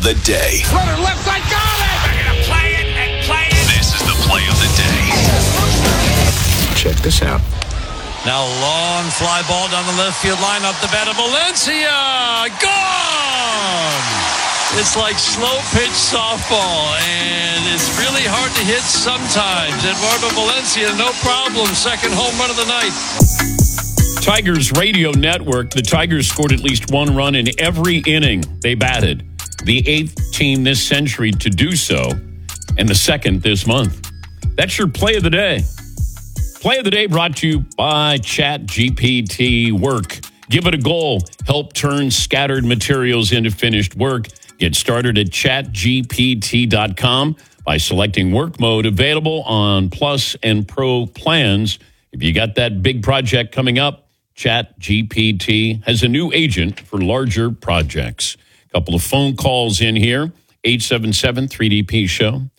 of the day. Runner left side, got it! They're going to play it and play it. This is the play of the day. Check this out. Now long fly ball down the left field line up the bat of Valencia. Gone! It's like slow pitch softball, and it's really hard to hit sometimes. Eduardo Valencia, no problem. Second home run of the night. Tigers radio network. The Tigers scored at least one run in every inning they batted. The 8th team this century to do so, and the 2nd this month. That's your play of the day. Play of the day brought to you by ChatGPT Work. Give it a goal. Help turn scattered materials into finished work. Get started at chatgpt.com by selecting work mode, available on Plus and Pro plans. If you got that big project coming up, ChatGPT has a new agent for larger projects. A couple of phone calls in here, 877-3DP-SHOW.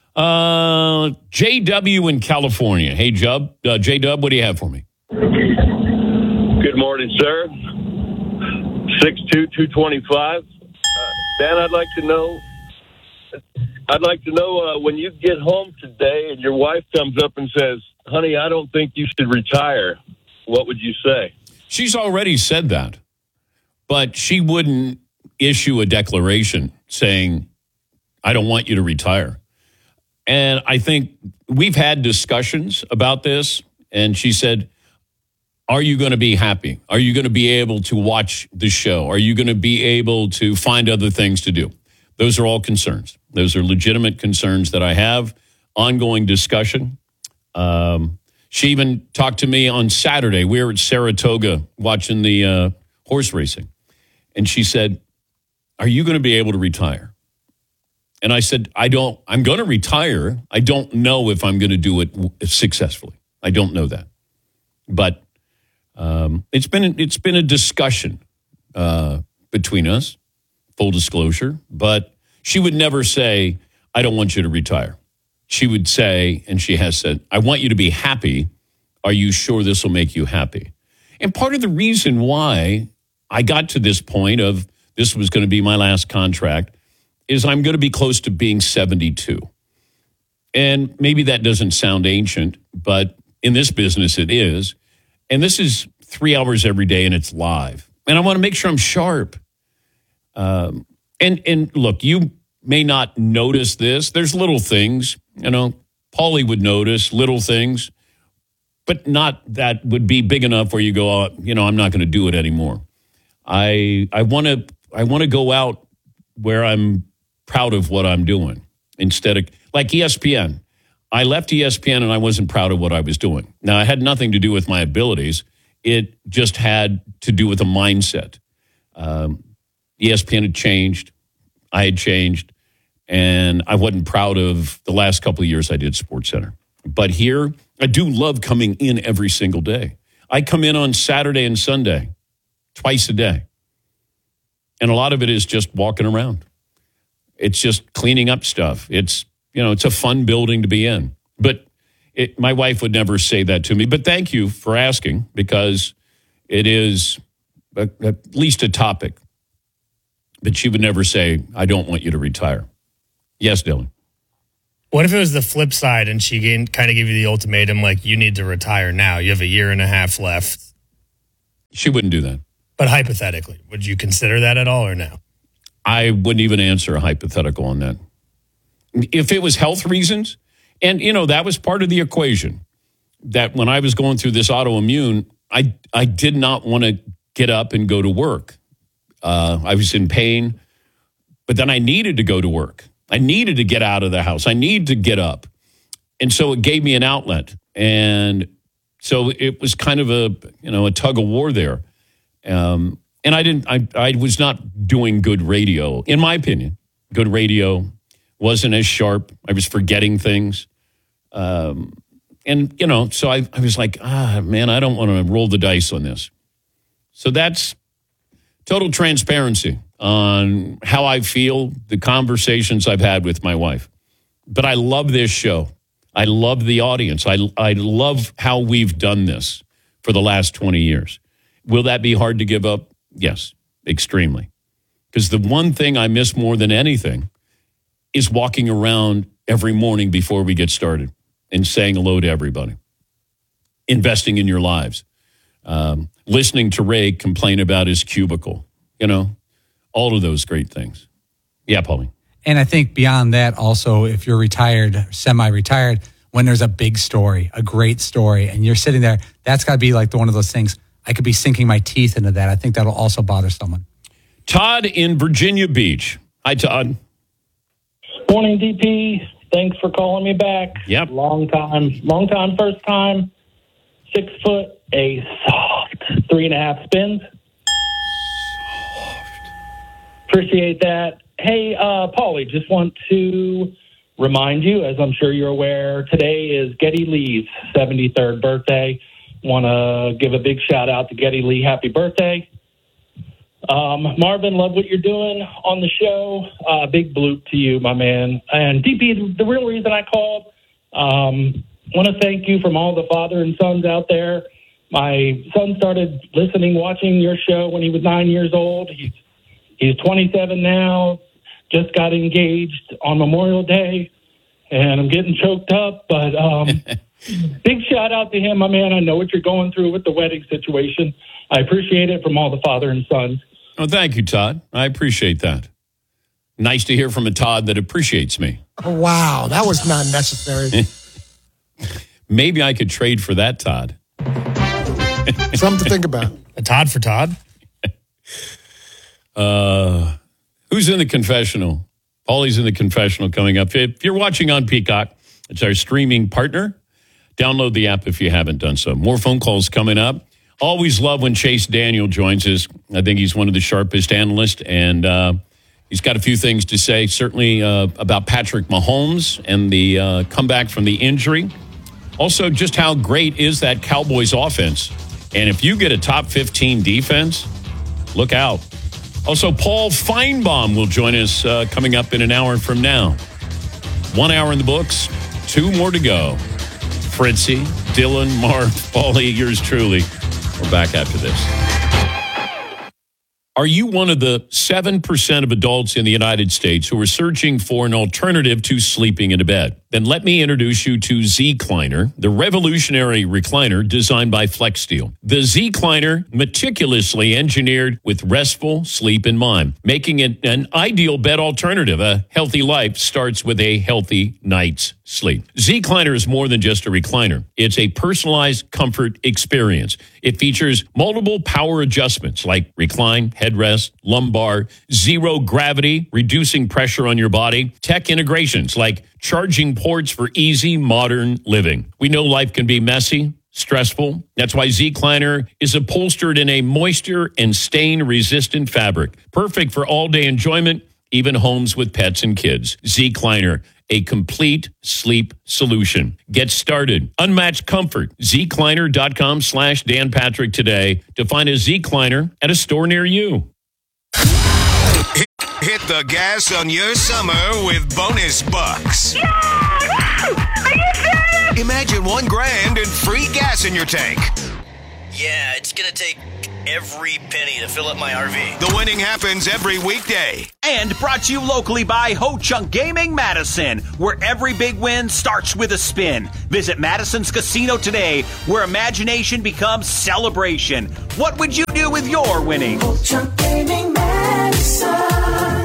JW in California. Hey, J-Dub, what do you have for me? Good morning, sir. 6'2", 225. Dan, I'd like to know when you get home today and your wife comes up and says, honey, I don't think you should retire, what would you say? She's already said that, but she wouldn't issue a declaration saying, I don't want you to retire. And I think we've had discussions about this, and she said, are you going to be happy? Are you going to be able to watch the show? Are you going to be able to find other things to do? Those are all concerns. Those are legitimate concerns that I have. Ongoing discussion. She even talked to me on Saturday. We were at Saratoga watching the horse racing. And she said, are you going to be able to retire? And I said, I'm going to retire. I don't know if I'm going to do it successfully. I don't know that. But it's been a discussion between us, full disclosure. But she would never say, I don't want you to retire. She would say, and she has said, I want you to be happy. Are you sure this will make you happy? And part of the reason why I got to this point of this was going to be my last contract is I'm going to be close to being 72. And maybe that doesn't sound ancient, but in this business it is. And this is 3 hours every day, and it's live. And I want to make sure I'm sharp. And look, you may not notice this. There's little things, Paulie would notice little things, but not that would be big enough where you go, I'm not going to do it anymore. I want to go out where I'm proud of what I'm doing instead of like ESPN. I left ESPN and I wasn't proud of what I was doing. Now, it had nothing to do with my abilities. It just had to do with a mindset. ESPN had changed. I had changed. And I wasn't proud of the last couple of years I did SportsCenter. But here, I do love coming in every single day. I come in on Saturday and Sunday, twice a day. And a lot of it is just walking around. It's just cleaning up stuff. It's a fun building to be in. But my wife would never say that to me. But thank you for asking, because it is at least a topic. But she would never say, I don't want you to retire. Yes, Dylan. What if it was the flip side and she kind of gave you the ultimatum, like, you need to retire now. You have a year and a half left. She wouldn't do that. But hypothetically, would you consider that at all or no? I wouldn't even answer a hypothetical on that. If it was health reasons, and, that was part of the equation, that when I was going through this autoimmune, I did not want to get up and go to work. I was in pain, but then I needed to go to work. I needed to get out of the house. I needed to get up. And so it gave me an outlet. And so it was kind of a tug of war there. And I was not doing good radio, in my opinion. Good radio, wasn't as sharp. I was forgetting things. So I was like, man, I don't want to roll the dice on this. So that's total transparency on how I feel, the conversations I've had with my wife. But I love this show. I love the audience. I love how we've done this for the last 20 years. Will that be hard to give up? Yes, extremely. Because the one thing I miss more than anything is walking around every morning before we get started and saying hello to everybody, investing in your lives, listening to Ray complain about his cubicle, all of those great things. Yeah, Paulie. And I think beyond that, also, if you're retired, semi-retired, when there's a big story, a great story, and you're sitting there, that's got to be like one of those things. I could be sinking my teeth into that. I think that'll also bother someone. Todd in Virginia Beach. Hi, Todd. Morning, DP. Thanks for calling me back. Yep. Long time, first time. 6 foot, a soft 3.5 spins. Appreciate that. Hey, Paulie, just want to remind you, as I'm sure you're aware, today is Geddy Lee's 73rd birthday. Want to give a big shout out to Geddy Lee. Happy birthday. Marvin, love what you're doing on the show. Big bloop to you, my man. And DP, the real reason I called, want to thank you from all the father and sons out there. My son started watching your show when he was 9 years old. He's 27 now. Just got engaged on Memorial Day, and I'm getting choked up. But big shout out to him, my man. I know what you're going through with the wedding situation. I appreciate it from all the father and sons. Oh, thank you, Todd. I appreciate that. Nice to hear from a Todd that appreciates me. Oh, wow, that was not necessary. Maybe I could trade for that, Todd. Something to think about. A Todd for Todd? Who's in the confessional? Paulie's in the confessional coming up. If you're watching on Peacock, it's our streaming partner. Download the app if you haven't done so. More phone calls coming up. Always love when Chase Daniel joins us. I think he's one of the sharpest analysts, and he's got a few things to say, certainly about Patrick Mahomes and the comeback from the injury. Also, just how great is that Cowboys offense? And if you get a top 15 defense, look out. Also, Paul Feinbaum will join us coming up in an hour from now. 1 hour in the books, 2 more to go. Fritzy, Dylan, Mark, Paulie, yours truly. We're back after this. Are you one of the 7% of adults in the United States who are searching for an alternative to sleeping in a bed? Then let me introduce you to Zecliner, the revolutionary recliner designed by FlexSteel. The Zecliner, meticulously engineered with restful sleep in mind, making it an ideal bed alternative. A healthy life starts with a healthy night's sleep. Zecliner is more than just a recliner. It's a personalized comfort experience. It features multiple power adjustments like recline, headrest, lumbar, zero gravity, reducing pressure on your body, tech integrations like charging ports for easy modern living. We know life can be messy, stressful. That's why Zecliner is upholstered in a moisture and stain-resistant fabric, perfect for all-day enjoyment, even homes with pets and kids. Zecliner, a complete sleep solution. Get started. Unmatched comfort. Zecliner.com/Dan Patrick today to find a Zecliner at a store near you. Hit the gas on your summer with bonus bucks. Yeah! Are you serious? Imagine $1,000 and free gas in your tank. Yeah, it's gonna take every penny to fill up my RV. The winning happens every weekday. And brought to you locally by Ho-Chunk Gaming Madison, where every big win starts with a spin. Visit Madison's Casino today, where imagination becomes celebration. What would you do with your winnings? Ho-Chunk Gaming Madison.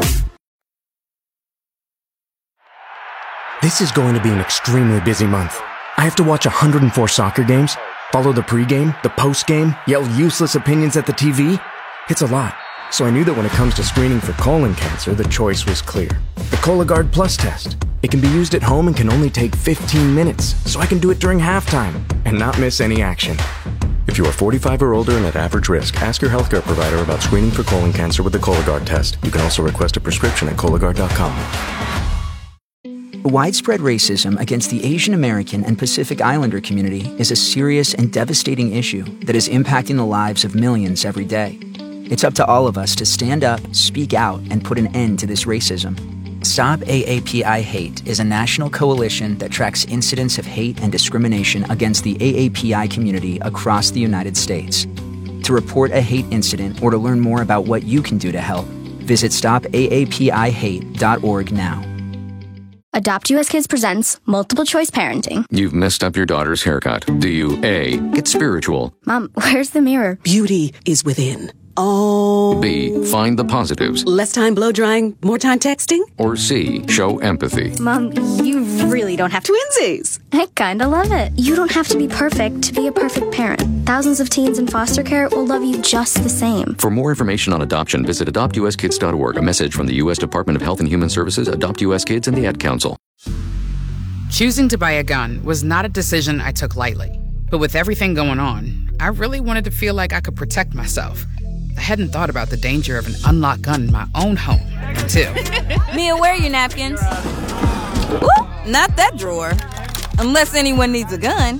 This is going to be an extremely busy month. I have to watch 104 soccer games, follow the pregame, the postgame, yell useless opinions at the TV. It's a lot. So I knew that when it comes to screening for colon cancer, the choice was clear. The Cologuard Plus test. It can be used at home and can only take 15 minutes, so I can do it during halftime and not miss any action. If you are 45 or older and at average risk, ask your healthcare provider about screening for colon cancer with the Cologuard test. You can also request a prescription at Cologuard.com. Widespread racism against the Asian American and Pacific Islander community is a serious and devastating issue that is impacting the lives of millions every day. It's up to all of us to stand up, speak out, and put an end to this racism. Stop AAPI Hate is a national coalition that tracks incidents of hate and discrimination against the AAPI community across the United States. To report a hate incident or to learn more about what you can do to help, Visit stopaapihate.org now. Adopt US Kids presents Multiple Choice Parenting. You've messed up your daughter's haircut. Do you A, get spiritual? Mom, where's the mirror? Beauty is within. Oh. B, find the positives? Less time blow drying, more time texting? Or C, show empathy? Mom, you really don't have to. Twinsies! I kinda love it. You don't have to be perfect to be a perfect parent. Thousands of teens in foster care will love you just the same. For more information on adoption, visit adoptuskids.org. A message from the U.S. Department of Health and Human Services, Adopt U.S. Kids, and the Ad Council. Choosing to buy a gun was not a decision I took lightly. But with everything going on, I really wanted to feel like I could protect myself. I hadn't thought about the danger of an unlocked gun in my own home until... Mia, where are your napkins? Ooh, not that drawer. Unless anyone needs a gun.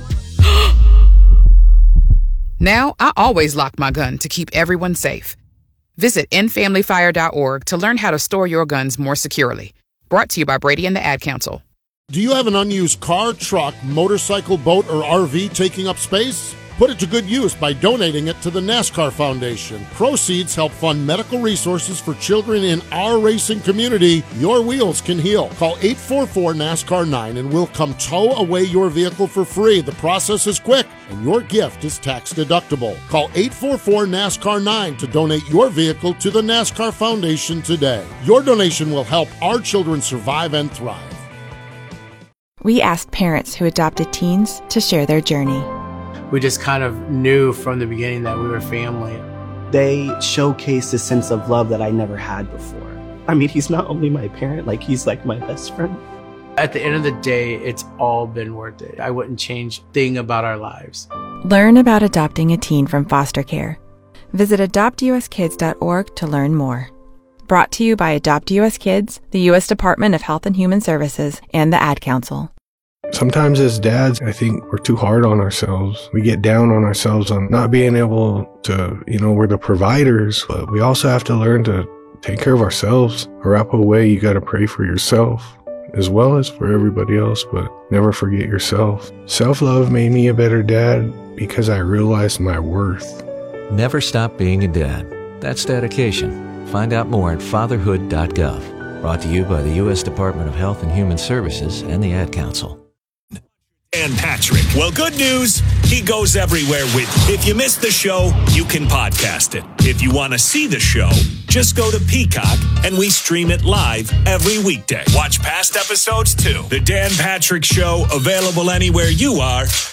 Now, I always lock my gun to keep everyone safe. Visit endfamilyfire.org to learn how to store your guns more securely. Brought to you by Brady and the Ad Council. Do you have an unused car, truck, motorcycle, boat, or RV taking up space? Put it to good use by donating it to the NASCAR Foundation. Proceeds help fund medical resources for children in our racing community. Your wheels can heal. Call 844-NASCAR-9 and we'll come tow away your vehicle for free. The process is quick and your gift is tax deductible. Call 844-NASCAR-9 to donate your vehicle to the NASCAR Foundation today. Your donation will help our children survive and thrive. We asked parents who adopted teens to share their journey. We just kind of knew from the beginning that we were family. They showcased a sense of love that I never had before. I mean, he's not only my parent, he's like my best friend. At the end of the day, it's all been worth it. I wouldn't change a thing about our lives. Learn about adopting a teen from foster care. Visit adoptuskids.org to learn more. Brought to you by Adopt U.S. Kids, the U.S. Department of Health and Human Services, and the Ad Council. Sometimes as dads, I think we're too hard on ourselves. We get down on ourselves on not being able to, we're the providers, but we also have to learn to take care of ourselves. Arapahoe way, you got to pray for yourself as well as for everybody else, but never forget yourself. Self-love made me a better dad because I realized my worth. Never stop being a dad. That's dedication. Find out more at fatherhood.gov. Brought to you by the U.S. Department of Health and Human Services and the Ad Council. And Patrick. Well, good news. He goes everywhere with you. If you missed the show, you can podcast it. If you want to see the show, just go to Peacock and we stream it live every weekday. Watch past episodes too. The Dan Patrick Show, available anywhere you are